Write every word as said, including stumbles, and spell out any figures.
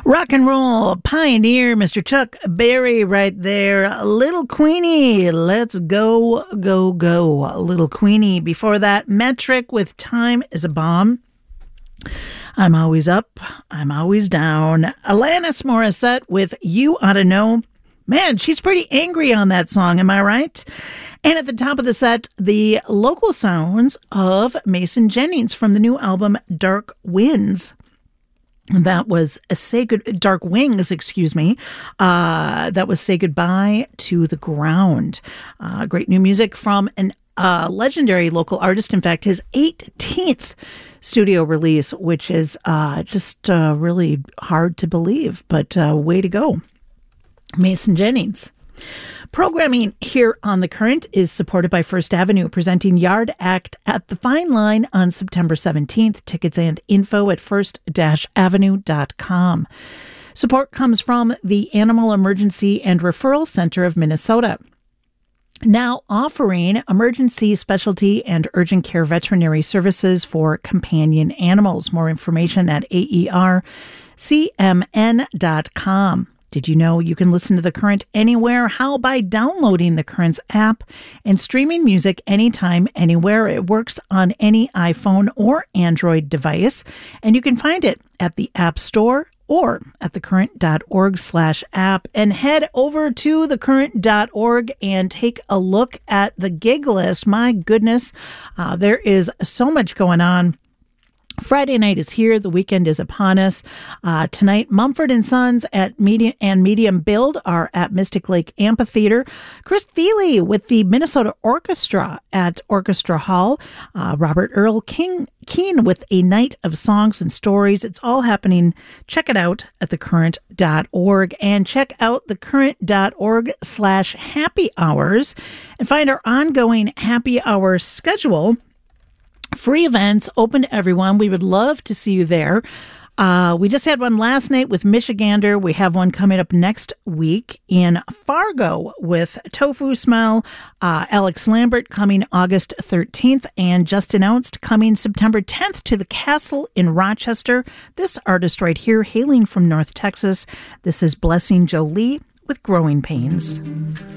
Rock and roll pioneer, Mister Chuck Berry right there. Little Queenie, let's go, go, go. Little Queenie. Before that, Metric with Time is a Bomb. I'm always up, I'm always down. Alanis Morissette with You Oughta Know. Man, she's pretty angry on that song, am I right? And at the top of the set, the local sounds of Mason Jennings from the new album Dark Winds. That was a say good Dark Wings, excuse me. Uh, that was Say Goodbye to the Ground. Uh, great new music from an uh, legendary local artist. In fact, his eighteenth studio release, which is uh, just uh, really hard to believe, but uh, way to go, Mason Jennings. Programming here on The Current is supported by First Avenue, presenting Yard Act at the Fine Line on September seventeenth. Tickets and info at first avenue dot com. Support comes from the Animal Emergency and Referral Center of Minnesota, now offering emergency, specialty, and urgent care veterinary services for companion animals. More information at A E R C M N dot com. Did you know you can listen to The Current anywhere? How? By downloading The Current's app and streaming music anytime, anywhere. It works on any iPhone or Android device, and you can find it at the App Store or at thecurrent.org slash app. And head over to thecurrent dot org and take a look at the gig list. My goodness, uh, there is so much going on. Friday night is here. The weekend is upon us. Uh, tonight, Mumford and Sons at Medium and Medium Build are at Mystic Lake Amphitheater. Chris Thile with the Minnesota Orchestra at Orchestra Hall. Uh, Robert Earl King Keene with A Night of Songs and Stories. It's all happening. Check it out at thecurrent dot org and check out thecurrent.org slash happy hours and find our ongoing happy hour schedule. Free events open to everyone. We would love to see you there. Uh, we just had one last night with Michigander. We have one coming up next week in Fargo with Tofu Smell. Uh, Alex Lambert coming August thirteenth, and just announced coming September tenth to the Castle in Rochester. This artist right here, hailing from North Texas. This is Blessing Jolie with Growing Pains.